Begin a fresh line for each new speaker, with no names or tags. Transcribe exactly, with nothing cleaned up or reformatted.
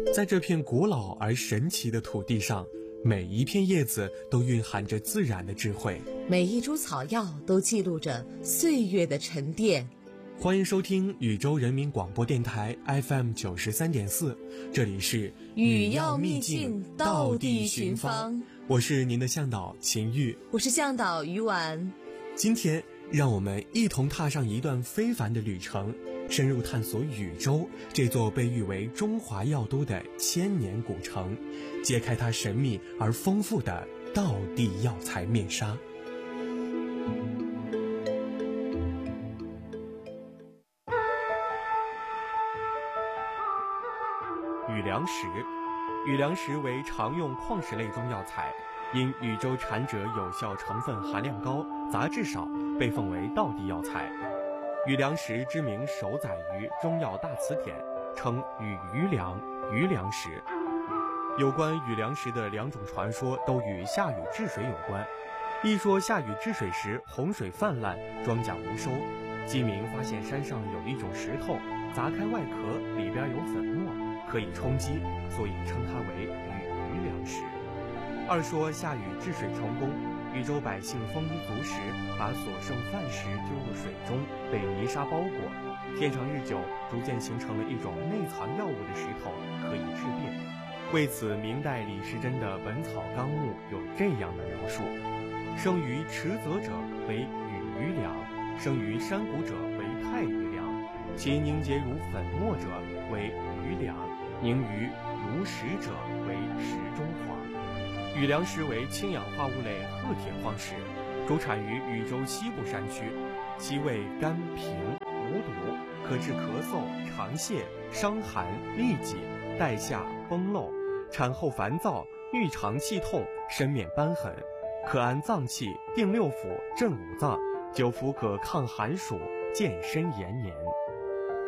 在这片古老而神奇的土地上，每一片叶子都蕴含着自然的智慧，
每一株草药都记录着岁月的沉淀。
欢迎收听禹州人民广播电台 F M 九十三点四，这里是
禹药秘境，道地寻芳。
我是您的向导秦玉，
我是向导于婉。
今天让我们一同踏上一段非凡的旅程，深入探索禹州这座被誉为中华药都的千年古城，揭开它神秘而丰富的道地药材面纱。禹梁石，禹梁石为常用矿石类中药材，因禹州产者有效成分含量高，杂质少，被奉为道地药材。禹梁石之名首载于中药大辞典，称禹余梁、余梁石。有关禹梁石的两种传说都与下禹治水有关。一说下禹治水时洪水泛滥，庄稼无收，鸡民发现山上有一种石头，砸开外壳，里边有粉末，可以充饥，所以称它为禹余梁石。二说下禹治水成功，禹州百姓丰衣足食，把所剩饭食丢入水中，被泥沙包裹，天长日久，逐渐形成了一种内藏药物的石头，可以治病。为此，明代李时珍的《本草纲目》有这样的描述：生于池泽者为禹余梁，生于山谷者为太余梁，其凝结如粉末者为余梁，凝于如石者为石中黄。禹梁石为氢氧化物类褐铁矿石，主产于禹州西部山区，其味甘平无毒，可治咳嗽、肠泻、伤寒、痢疾、带下、崩漏，产后烦躁、郁肠气痛、身面瘢痕，可安脏气、定六腑、镇五脏，久服可抗寒暑、健身延年。